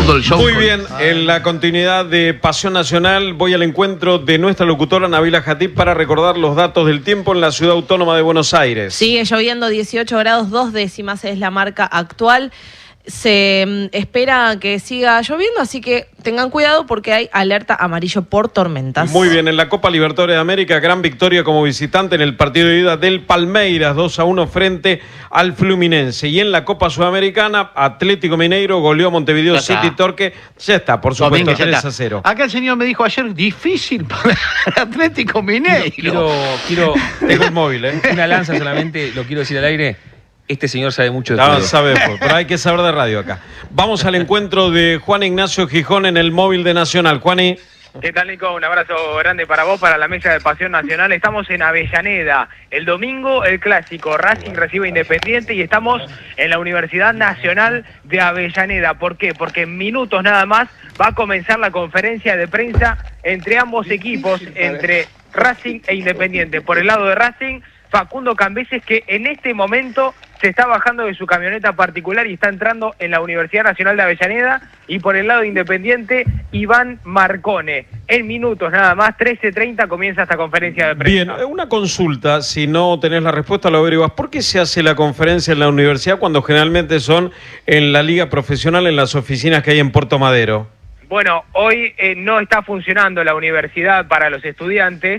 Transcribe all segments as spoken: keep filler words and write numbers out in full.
Todo el show. Muy bien, en la continuidad de Pasión Nacional voy al encuentro de nuestra locutora Nabila Jatib para recordar los datos del tiempo en la ciudad autónoma de Buenos Aires. Sigue lloviendo, dieciocho grados, dos décimas es la marca actual. Se espera que siga lloviendo, así que tengan cuidado porque hay alerta amarillo por tormentas. Muy bien, en la Copa Libertadores de América, gran victoria como visitante en el partido de ida del Palmeiras, dos a uno frente al Fluminense. Y en la Copa Sudamericana, Atlético Mineiro goleó a Montevideo City Torque. Ya está, por supuesto, Domingo, tres a cero. Acá el señor me dijo ayer, difícil para Atlético Mineiro. Quiero, quiero, Tengo el móvil, ¿eh? una lanza solamente, lo quiero decir al aire. Este señor sabe mucho de No, fútbol. sabe, pero hay que saber de radio acá. Vamos al encuentro de Juan Ignacio Gijón en el móvil de Nacional. Juani. ¿Qué tal, Nico? Un abrazo grande para vos, para la mesa de Pasión Nacional. Estamos en Avellaneda. El domingo, el clásico. Racing recibe Independiente y estamos en la Universidad Nacional de Avellaneda. ¿Por qué? Porque en minutos nada más va a comenzar la conferencia de prensa entre ambos equipos, entre Racing e Independiente. Por el lado de Racing, Facundo Cambeses, que en este momento se está bajando de su camioneta particular y está entrando en la Universidad Nacional de Avellaneda. Y por el lado de Independiente, Iván Marcone. En minutos nada más, trece treinta, comienza esta conferencia de prensa. Bien, una consulta, si no tenés la respuesta lo averiguas. ¿Por qué se hace la conferencia en la universidad cuando generalmente son en la liga profesional, en las oficinas que hay en Puerto Madero? Bueno, hoy eh, no está funcionando la universidad para los estudiantes.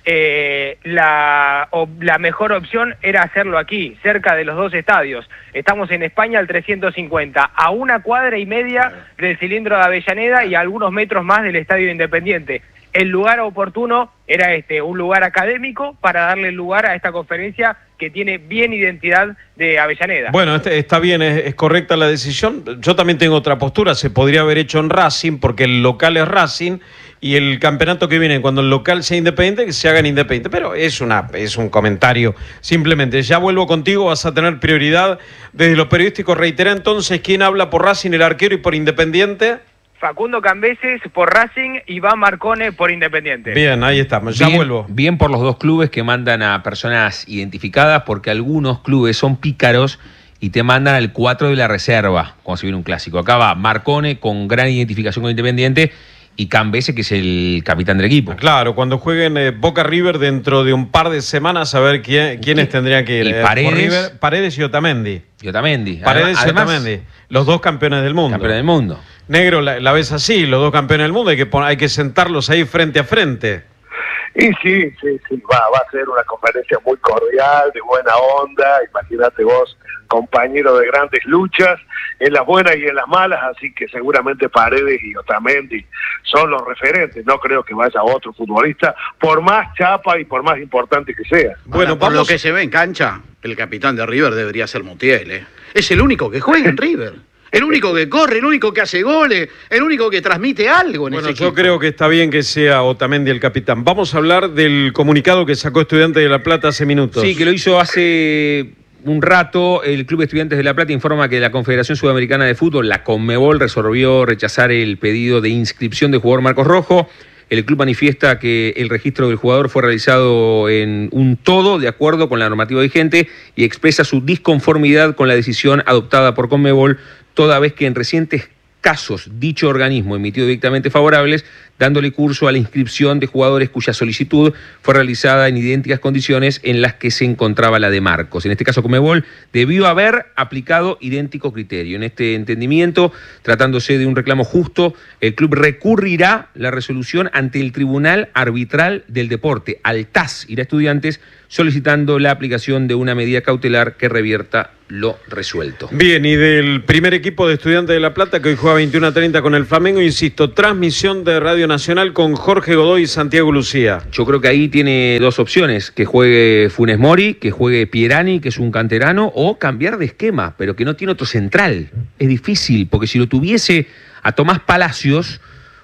Eh, la, o, la mejor opción era hacerlo aquí, cerca de los dos estadios. Estamos en España al trescientos cincuenta, a una cuadra y media del cilindro de Avellaneda y a algunos metros más del Estadio Independiente. El lugar oportuno era este, un lugar académico para darle lugar a esta conferencia que tiene bien identidad de Avellaneda. Bueno, este, está bien, es, es correcta la decisión. Yo también tengo otra postura, se podría haber hecho en Racing, porque el local es Racing, y el campeonato que viene, cuando el local sea independiente, que se haga en Independiente. Pero es, una, es un comentario, simplemente. Ya vuelvo contigo, vas a tener prioridad desde lo periodístico. Reitera entonces, ¿quién habla por Racing, el arquero, y por Independiente? Facundo Cambeses por Racing, Iván Marcone por Independiente. Bien, ahí estamos, ya bien, vuelvo. Bien por los dos clubes que mandan a personas identificadas, porque algunos clubes son pícaros y te mandan al cuatro de la reserva, cuando se viene un clásico. Acá va Marcone con gran identificación con Independiente y Cambeses, que es el capitán del equipo. Claro, cuando jueguen eh, Boca River dentro de un par de semanas, a ver quién, quiénes tendrían que ir. Y Eh, Paredes. por River, Paredes y Otamendi. Y Otamendi. Paredes y Además, Otamendi, los dos campeones del mundo. campeón del mundo. Negro, la, la ves así, los dos campeones del mundo, hay que, pon- hay que sentarlos ahí frente a frente. Y sí, sí, sí, va, va a ser una conferencia muy cordial, de buena onda, imagínate vos, compañero de grandes luchas, en las buenas y en las malas, así que seguramente Paredes y Otamendi son los referentes, no creo que vaya otro futbolista, por más chapa y por más importante que sea. Bueno, Ahora, por vamos- lo que se ve en cancha, el capitán de River debería ser Montiel, ¿eh? Es el único que juega en River. El único que corre, el único que hace goles, el único que transmite algo en Bueno, ese yo equipo. creo que está bien que sea Otamendi el capitán. Vamos a hablar del comunicado que sacó Estudiantes de La Plata hace minutos. Sí, que lo hizo hace un rato. El Club Estudiantes de La Plata informa que la Confederación Sudamericana de Fútbol, la Conmebol, resolvió rechazar el pedido de inscripción del jugador Marcos Rojo. El club manifiesta que el registro del jugador fue realizado en un todo de acuerdo con la normativa vigente y expresa su disconformidad con la decisión adoptada por Conmebol, toda vez que en recientes casos dicho organismo emitió dictámenes favorables, dándole curso a la inscripción de jugadores cuya solicitud fue realizada en idénticas condiciones en las que se encontraba la de Marcos. En este caso, Conmebol debió haber aplicado idéntico criterio. En este entendimiento, tratándose de un reclamo justo, el club recurrirá la resolución ante el Tribunal Arbitral del Deporte, al T A S, irá a Estudiantes, solicitando la aplicación de una medida cautelar que revierta lo resuelto. Bien, y del primer equipo de Estudiantes de La Plata, que hoy juega veintiuno a treinta con el Flamengo, insisto, transmisión de Radio Nacional con Jorge Godoy y Santiago Lucía. Yo creo que ahí tiene dos opciones, que juegue Funes Mori, que juegue Pierani, que es un canterano, o cambiar de esquema, pero que no tiene otro central. Es difícil, porque si lo tuviese a Tomás Palacios,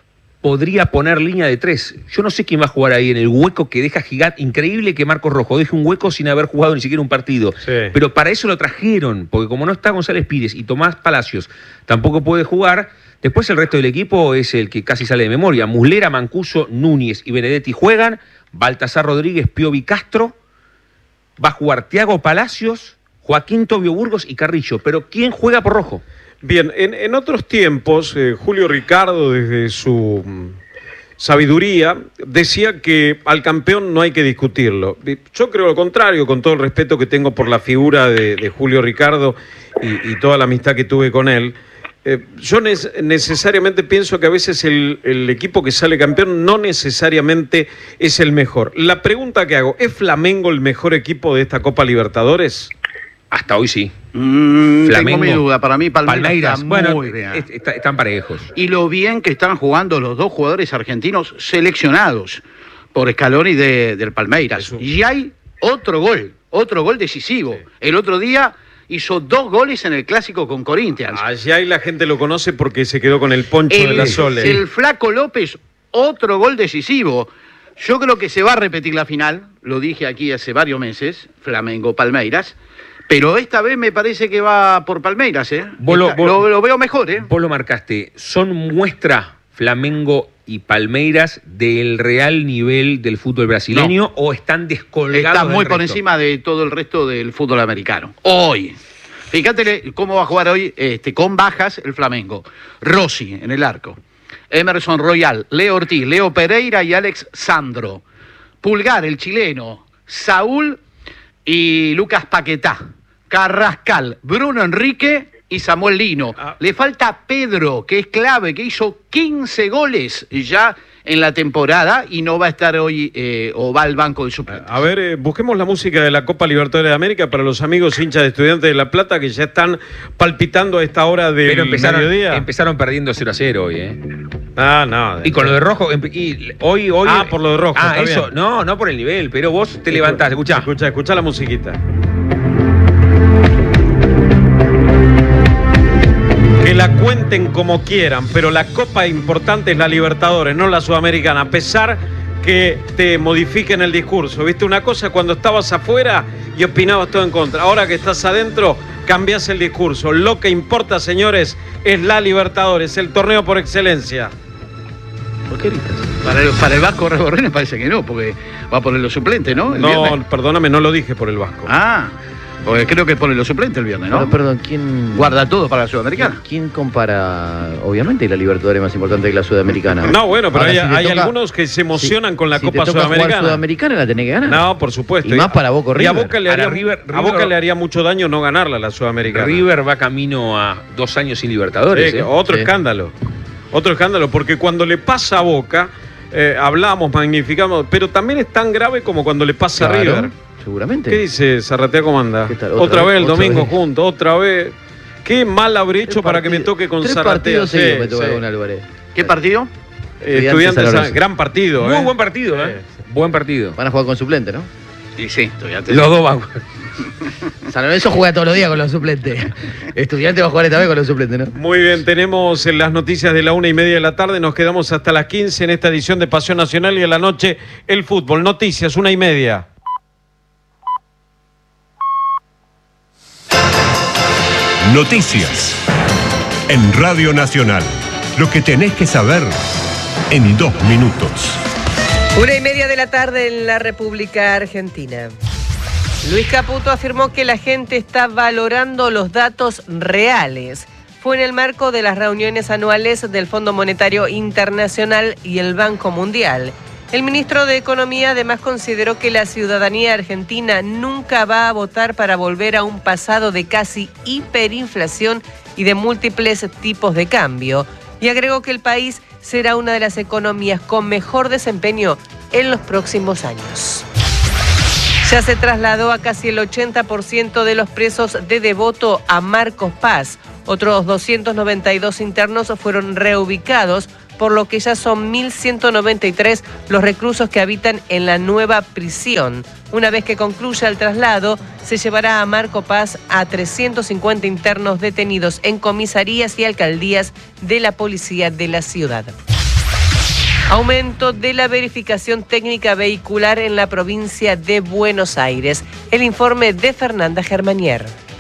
podría poner línea de tres. Yo no sé quién va a jugar ahí en el hueco que deja gigante. Increíble que Marcos Rojo deje un hueco sin haber jugado ni siquiera un partido. Sí. Pero para eso lo trajeron, porque como no está González Pires y Tomás Palacios tampoco puede jugar, después el resto del equipo es el que casi sale de memoria. Muslera, Mancuso, Núñez y Benedetti juegan. Baltasar Rodríguez, Piovi Castro. Va a jugar Thiago Palacios, Joaquín Tobio Burgos y Carrillo. Pero ¿quién juega por Rojo? Bien, en, en otros tiempos, eh, Julio Ricardo, desde su mm, sabiduría, decía que al campeón no hay que discutirlo. Yo creo lo contrario, con todo el respeto que tengo por la figura de, de Julio Ricardo y, y toda la amistad que tuve con él. Eh, yo ne- necesariamente pienso que a veces el, el equipo que sale campeón no necesariamente es el mejor. La pregunta que hago, ¿es Flamengo el mejor equipo de esta Copa Libertadores? Hasta hoy sí. Mm, Flamengo. tengo mi duda. Para mí Palmeiras, Palmeiras, está bueno, muy bien. est- está- están parejos. Y lo bien que están jugando los dos jugadores argentinos seleccionados por Scaloni de, del Palmeiras. Eso. Y hay otro gol, otro gol decisivo. Sí. El otro día hizo dos goles en el Clásico con Corinthians. Allá ahí la gente lo conoce porque se quedó con el poncho de la Sole. el Flaco López, otro gol decisivo. Yo creo que se va a repetir la final, lo dije aquí hace varios meses, Flamengo-Palmeiras, pero esta vez me parece que va por Palmeiras, ¿eh? Vos lo- Esta- vos- lo, lo veo mejor, ¿eh? Vos lo marcaste. ¿Son muestra Flamengo y Palmeiras del real nivel del fútbol brasileño o están descolgados Está del muy por resto? encima de todo el resto del fútbol americano. Hoy. Fíjate cómo va a jugar hoy este, con bajas el Flamengo. Rossi en el arco. Emerson Royal, Leo Ortiz, Leo Pereira y Alex Sandro. Pulgar, el chileno. Saúl y Lucas Paquetá. Carrascal, Bruno Enrique y Samuel Lino. Ah. Le falta Pedro, que es clave, que hizo quince goles ya en la temporada y no va a estar hoy eh, o va al banco de suplentes. A ver, eh, busquemos la música de la Copa Libertadores de América para los amigos hinchas de Estudiantes de La Plata que ya están palpitando a esta hora del Pero empezaron, mediodía. empezaron perdiendo cero a cero hoy, ¿eh? Ah, no. Y con lo de Rojo, empe- y hoy, hoy. Ah, por lo de Rojo, Ah, está eso, bien. no, no por el nivel, pero vos te levantás, escuchá. Escucha, escucha la musiquita. Que la cuenten como quieran, pero la copa importante es la Libertadores, no la Sudamericana, a pesar que te modifiquen el discurso. ¿Viste? Una cosa cuando estabas afuera y opinabas todo en contra. Ahora que estás adentro, cambias el discurso. Lo que importa, señores, es la Libertadores, el torneo por excelencia. ¿Por qué gritas? Para el, para el Vasco Reborrén parece que no, porque va a poner los suplentes, ¿no? El No, viernes. perdóname, no lo dije por el Vasco. Ah, porque creo que pone los suplentes el viernes, ¿no? Pero, perdón, ¿quién, Guarda todo para la Sudamericana. ¿quién compara? Obviamente la Libertadores es más importante que la Sudamericana. No, bueno, pero Ahora, hay, si te hay toca- algunos que se emocionan si- con la si Copa te toca Sudamericana. jugar Sudamericana la tenés que ganar. No, por supuesto. Y más para Boca Y a River. Boca le Ahora, haría, River- a Boca River- le haría mucho daño no ganarla la Sudamericana. River va camino a dos años sin Libertadores. Sí, ¿eh? otro Sí. escándalo. Otro escándalo, porque cuando le pasa a Boca, eh, hablamos, magnificamos, pero también es tan grave como cuando le pasa a Claro, River. seguramente. ¿Qué dice Zarratea Comanda? ¿Qué tal? Otra, Otra vez vez, el otra domingo vez. juntos, otra vez. Qué mal habré hecho Tres para que me partidos- toque con tres Zarratea. partidos Sí, seguidos me toca sí. con Álvarez. ¿Qué partido? Eh, Estudiantes Estudiantes, San Lorenzo. gran partido. Muy eh. buen partido, ¿eh? Buen partido. Van a jugar con suplente, ¿no? Sí, sí, estudiantes. Los dos van. San Lorenzo juega todos los días con los suplentes. Estudiante va a jugar esta vez con los suplentes, ¿no? Muy bien, tenemos en las noticias de la una y media de la tarde, nos quedamos hasta las quince en esta edición de Pasión Nacional y en la noche el fútbol. Noticias, una y media. Noticias en Radio Nacional. Lo que tenés que saber en dos minutos. Una y media de la tarde en la República Argentina. Luis Caputo afirmó que la gente está valorando los datos reales. Fue en el marco de las reuniones anuales del Fondo Monetario Internacional y el Banco Mundial. El ministro de Economía además consideró que la ciudadanía argentina nunca va a votar para volver a un pasado de casi hiperinflación y de múltiples tipos de cambio. Y agregó que el país será una de las economías con mejor desempeño en los próximos años. Ya se trasladó a casi el ochenta por ciento de los presos de Devoto a Marcos Paz. Otros doscientos noventa y dos internos fueron reubicados, por lo que ya son mil ciento noventa y tres los reclusos que habitan en la nueva prisión. Una vez que concluya el traslado, se llevará a Marcos Paz a trescientos cincuenta internos detenidos en comisarías y alcaldías de la policía de la ciudad. Aumento de la verificación técnica vehicular en la provincia de Buenos Aires. El informe de Fernanda Germanier.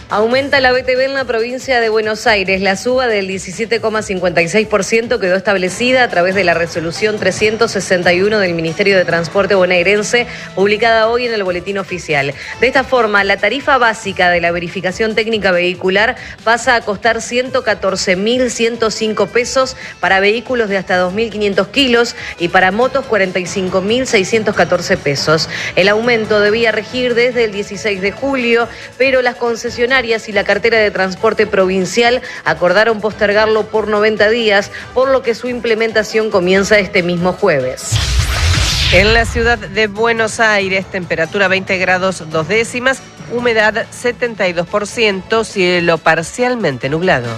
Aumenta la B T V en la provincia de Buenos Aires. La suba del diecisiete coma cincuenta y seis por ciento quedó establecida a través de la resolución trescientos sesenta y uno del Ministerio de Transporte bonaerense, publicada hoy en el Boletín Oficial. De esta forma, la tarifa básica de la verificación técnica vehicular pasa a costar ciento catorce mil ciento cinco pesos para vehículos de hasta dos mil quinientos kilos y para motos cuarenta y cinco mil seiscientos catorce pesos. El aumento debía regir desde el dieciséis de julio, pero las concesionarias y la cartera de transporte provincial acordaron postergarlo por noventa días, por lo que su implementación comienza este mismo jueves. En la ciudad de Buenos Aires, temperatura veinte grados dos décimas, humedad setenta y dos por ciento, cielo parcialmente nublado.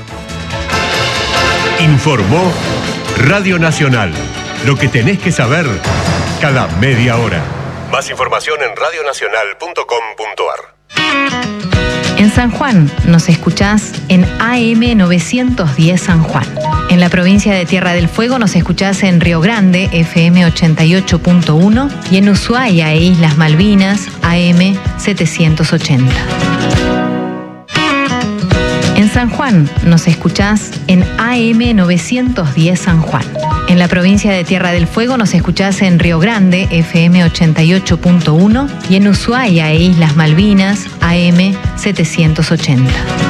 Informó Radio Nacional. Lo que tenés que saber cada media hora. Más información en radio nacional punto com punto a r. En San Juan nos escuchás en A M novecientos diez San Juan. En la provincia de Tierra del Fuego nos escuchás en Río Grande, F M ochenta y ocho punto uno, y en Ushuaia e Islas Malvinas, A M setecientos ochenta. En San Juan nos escuchás en A M novecientos diez San Juan. En la provincia de Tierra del Fuego nos escuchás en Río Grande, F M ochenta y ocho punto uno, y en Ushuaia e Islas Malvinas, A M setecientos ochenta.